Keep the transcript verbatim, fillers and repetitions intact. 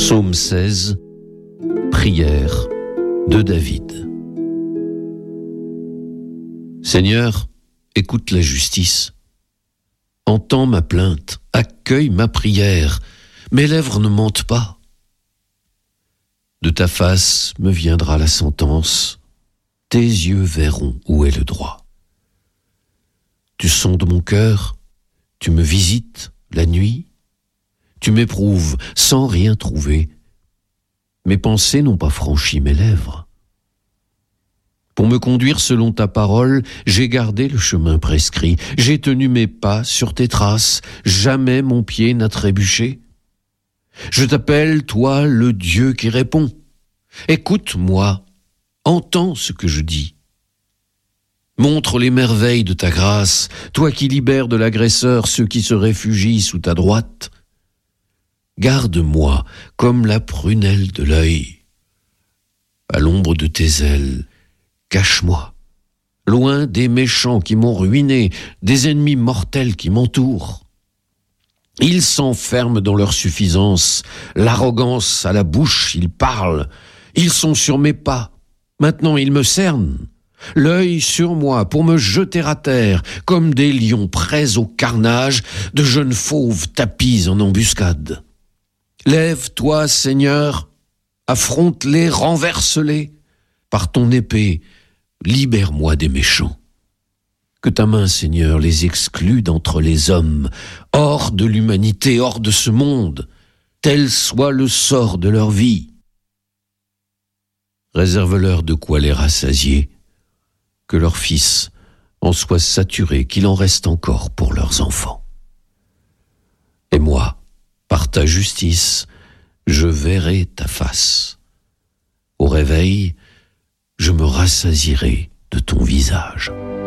Psaume seize, prière de David. Seigneur, écoute la justice. Entends ma plainte, accueille ma prière. Mes lèvres ne mentent pas. De ta face me viendra la sentence. Tes yeux verront où est le droit. Tu sondes mon cœur, tu me visites la nuit. Tu m'éprouves sans rien trouver. Mes pensées n'ont pas franchi mes lèvres. Pour me conduire selon ta parole, j'ai gardé le chemin prescrit. J'ai tenu mes pas sur tes traces. Jamais mon pied n'a trébuché. Je t'appelle, toi, le Dieu qui répond. Écoute-moi, entends ce que je dis. Montre les merveilles de ta grâce, toi qui libères de l'agresseur ceux qui se réfugient sous ta droite. Garde-moi comme la prunelle de l'œil. À l'ombre de tes ailes, cache-moi, loin des méchants qui m'ont ruiné, des ennemis mortels qui m'entourent. Ils s'enferment dans leur suffisance, l'arrogance à la bouche, ils parlent. Ils sont sur mes pas, maintenant ils me cernent. L'œil sur moi pour me jeter à terre, comme des lions prêts au carnage, de jeunes fauves tapis en embuscade. Lève-toi, Seigneur, affronte-les, renverse-les. Par ton épée, libère-moi des méchants. Que ta main, Seigneur, les exclue d'entre les hommes, hors de l'humanité, hors de ce monde, tel soit le sort de leur vie. Réserve-leur de quoi les rassasier, que leurs fils en soient saturés, qu'il en reste encore pour leurs enfants. Et moi, par ta justice, je verrai ta face. Au réveil, je me rassasierai de ton visage.